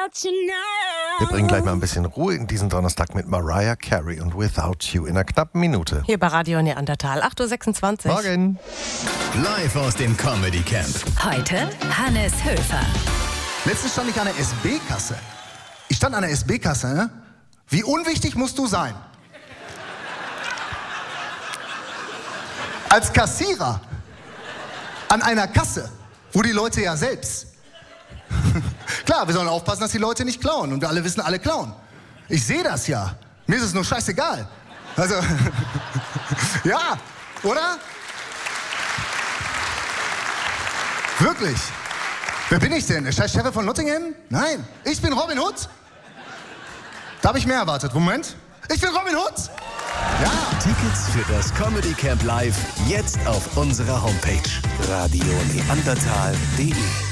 Wir bringen gleich mal ein bisschen Ruhe in diesen Donnerstag mit Mariah Carey und Without You in einer knappen Minute. Hier bei Radio Neandertal, 8.26 Uhr. Morgen. Live aus dem Comedy Camp. Heute Hannes Höfer. Letztens stand ich an der SB-Kasse. Ich stand an der SB-Kasse, ne? Wie unwichtig musst du sein? Als Kassierer an einer Kasse, wo die Leute ja selbst... Klar, wir sollen aufpassen, dass die Leute nicht klauen. Und wir alle wissen, alle klauen. Ich sehe das ja. Mir ist es nur scheißegal. Also, ja, oder? Wirklich. Wer bin ich denn? Der scheiß Sheriff von Nottingham? Nein, ich bin Robin Hood. Da habe ich mehr erwartet. Moment. Ich bin Robin Hood. Ja. Tickets für das Comedy Camp Live jetzt auf unserer Homepage radioneandertal.de.